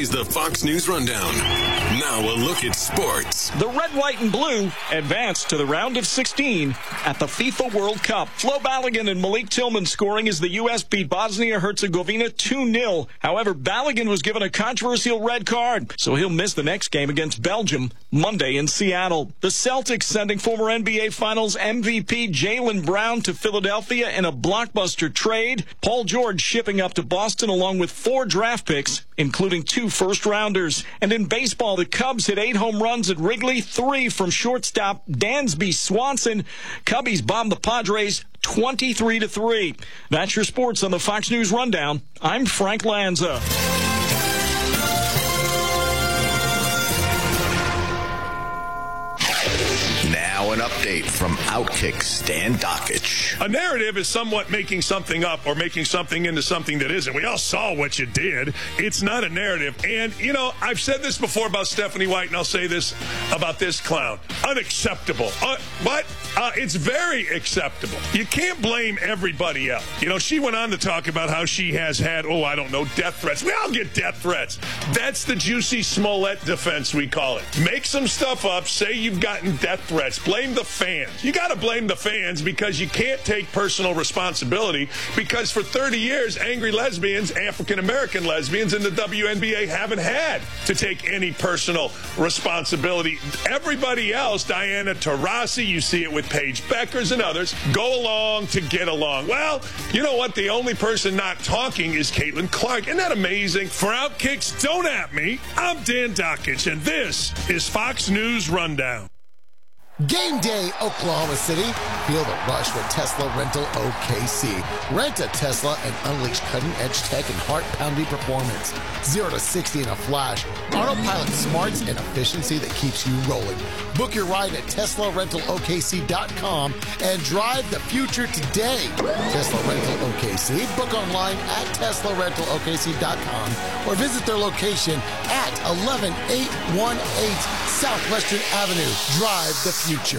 is the Fox News Rundown. Now a look at sports. The red, white, and blue advanced to the round of 16 at the FIFA World Cup. Flo Balogun and Malik Tillman scoring as the U.S. beat Bosnia-Herzegovina 2-0. However, Balogun was given a controversial red card, so he'll miss the next game against Belgium Monday in Seattle. The Celtics sending former NBA Finals MVP Jaylen Brown to Philadelphia in a blockbuster trade. Paul George shipping up to Boston along with 4 draft picks, including 2 first-rounders. And in baseball, the Cubs hit 8 home runs at Wrigley, 3 from shortstop Dansby Swanson. Cubbies bombed the Padres 23-3. That's your sports on the Fox News Rundown. I'm Frank Lanza. Now an update from Outkick Stan Dockich. A narrative is somewhat making something up or making something into something that isn't. We all saw what you did. It's not a narrative. And, you know, I've said this before about Stephanie White, and I'll say this about this clown. Unacceptable. What? It's very acceptable. You can't blame everybody else. You know, she went on to talk about how she has had, death threats. We all get death threats. That's the Juicy Smollett defense, we call it. Make some stuff up, say you've gotten death threats. Blame the fans. You got to blame the fans because you can't take personal responsibility, because for 30 years, angry lesbians, African-American lesbians in the WNBA haven't had to take any personal responsibility. Everybody else, Diana Taurasi, you see it with Paige Beckers and others, go along to get along. Well, you know what? The only person not talking is Caitlin Clark. Isn't that amazing? For Outkicks, don't at me. I'm Dan Dockich, and this is Fox News Rundown. Game day, Oklahoma City. Feel the rush with Tesla Rental OKC. Rent a Tesla and unleash cutting-edge tech and heart-pounding performance. 0 to 60 in a flash. Autopilot smarts and efficiency that keeps you rolling. Book your ride at TeslaRentalOKC.com and drive the future today. Tesla Rental OKC. Book online at TeslaRentalOKC.com or visit their location at 11818 Southwestern Avenue. Drive the future.